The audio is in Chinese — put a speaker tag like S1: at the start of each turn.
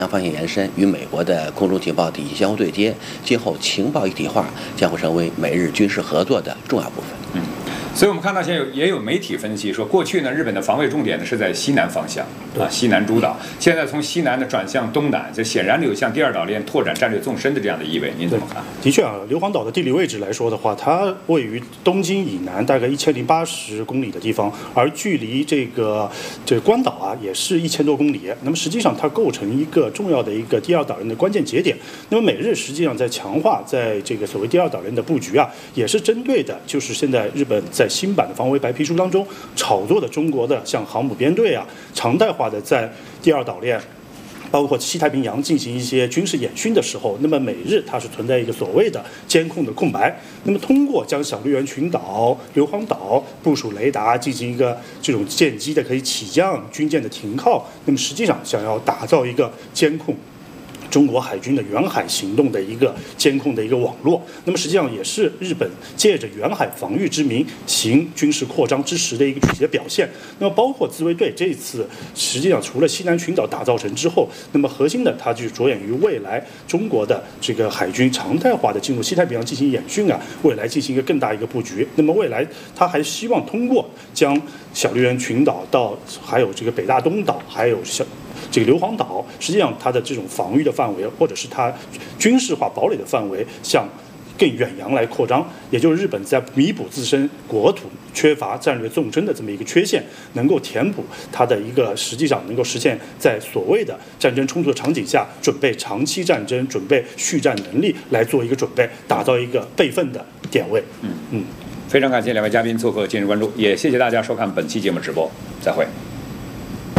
S1: 方向延伸，与美国的空中情报体系相互对接，今后情报一体化将会成为美日军事合作的重要部分。
S2: 所以我们看到现在也有媒体分析说，过去呢日本的防卫重点呢是在西南方向西南诸岛，现在从西南呢转向东南，就显然有向第二岛链拓展战略纵深的这样的意味。您怎么看？
S3: 的确硫磺岛的地理位置来说的话，它位于东京以南大概1080公里的地方，而距离这个关岛也是1000多公里。那么实际上它构成一个重要的一个第二岛链的关键节点。那么美日实际上在强化在这个所谓第二岛链的布局也是针对的就是现在日本在新版的防卫白皮书当中炒作的中国的像航母编队常态化的在第二岛链包括西太平洋进行一些军事演训的时候，那么美日它是存在一个所谓的监控的空白。那么通过将小笠原群岛、硫磺岛部署雷达，进行一个这种舰机的可以起降、军舰的停靠，那么实际上想要打造一个监控中国海军的远海行动的一个监控的一个网络，那么实际上也是日本借着远海防御之名行军事扩张之时的一个具体的表现。那么包括自卫队这一次实际上除了西南群岛打造成之后，那么核心的它就着眼于未来中国的这个海军常态化的进入西太平洋进行演训未来进行一个更大一个布局。那么未来它还希望通过将小笠原群岛到还有这个北大东岛还有这个硫磺岛，实际上它的这种防御的范围，或者是它军事化堡垒的范围，向更远洋来扩张，也就是日本在弥补自身国土缺乏战略纵深的这么一个缺陷，能够填补它的一个实际上能够实现在所谓的战争冲突的场景下，准备长期战争、准备续战能力来做一个准备，打造一个备份的点位。
S2: 非常感谢两位嘉宾做客今日关注，也谢谢大家收看本期节目直播，再会。